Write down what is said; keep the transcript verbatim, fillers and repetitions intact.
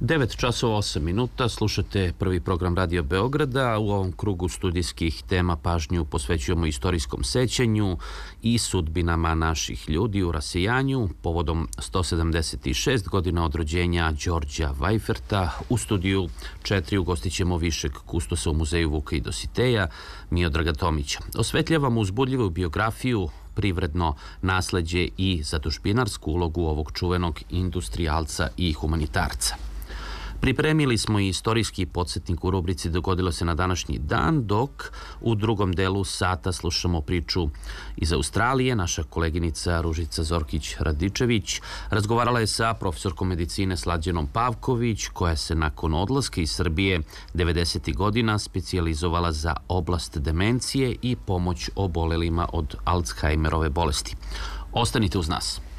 devet časova osam minuta, slušate prvi program Radio Beograda. U ovom krugu studijskih tema pažnju posvećujemo istorijskom sećanju i sudbinama naših ljudi u rasijanju povodom sto sedamdeset šest godina od rođenja Đorđa Vajferta. U studiju četiri ugostit ćemo višeg kustosa u muzeju Vuka i Dositeja, Miodraga Tomića. Osvetljavamo uzbudljivu biografiju, privredno nasleđe i zadužbinarsku ulogu ovog čuvenog industrijalca i humanitarca. Pripremili smo i istorijski podsjetnik u rubrici Dogodilo se na današnji dan, dok u drugom delu sata slušamo priču iz Australije. Naša koleginica Ružica Zorkić-Radičević razgovarala je sa profesorkom medicine Slađanom Pavković, koja se nakon odlaska iz Srbije devedesetih godina specijalizovala za oblast demencije i pomoć obolelima od Alzheimerove bolesti. Ostanite uz nas.